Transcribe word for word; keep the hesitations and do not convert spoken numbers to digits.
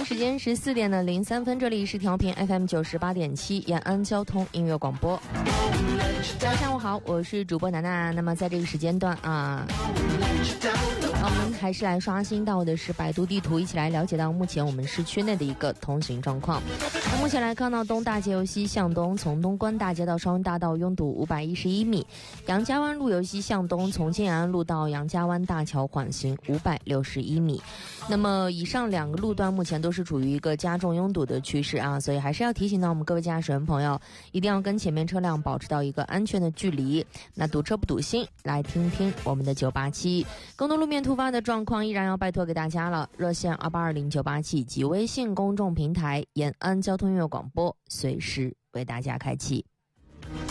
经时间十四点的零三分，这里是调频 F M 九十八点七延安交通音乐广播。大家下午好，我是主播楠楠。那么在这个时间段啊，我们还是来刷新到的是百度地图，一起来了解到目前我们市区内的一个通行状况。那目前来看到东大街由西向东，从东关大街到双运大道拥堵五百一十一米；杨家湾路由西向东，从静安路到杨家湾大桥缓行五百六十一米。那么以上两个路段目前都是处于一个加重拥堵的趋势啊，所以还是要提醒到我们各位驾驶员朋友，一定要跟前面车辆保持到一个安全的距离。那堵车不堵心，来听听我们的九八七。更多路面突发的状况依然要拜托给大家了，热线二八二零九八七及微信公众平台延安交通音乐广播随时为大家开启。